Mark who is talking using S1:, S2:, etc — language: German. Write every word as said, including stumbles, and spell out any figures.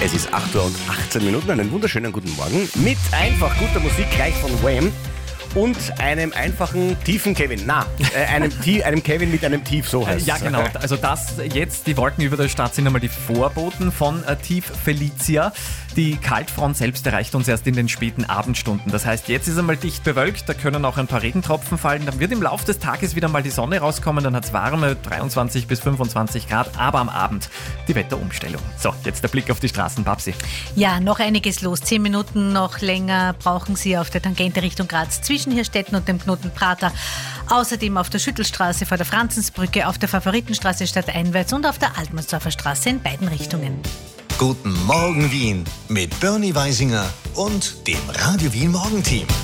S1: Es ist acht Uhr und achtzehn Minuten, einen wunderschönen guten Morgen mit einfach guter Musik gleich von Wham und einem einfachen, tiefen Kevin. Na, äh, einem, einem Kevin mit einem Tief, so heißt es.
S2: Ja, genau. Also das jetzt, die Wolken über der Stadt sind einmal die Vorboten von äh, Tief Felicia. Die Kaltfront selbst erreicht uns erst in den späten Abendstunden. Das heißt, jetzt ist einmal dicht bewölkt, da können auch ein paar Regentropfen fallen. Dann wird im Laufe des Tages wieder mal die Sonne rauskommen, dann hat es warme dreiundzwanzig bis fünfundzwanzig Grad, aber am Abend die Wetterumstellung. So, jetzt der Blick auf die Straßen, Babsi.
S3: Ja, noch einiges los. Zehn Minuten noch länger brauchen Sie auf der Tangente Richtung Graz zwischen Hirstetten und dem Knoten Prater. Außerdem auf der Schüttelstraße vor der Franzensbrücke, auf der Favoritenstraße stadteinwärts und auf der Altmannsdorfer Straße in beiden Richtungen.
S4: Guten Morgen Wien mit Bernie Weisinger und dem Radio Wien Morgenteam.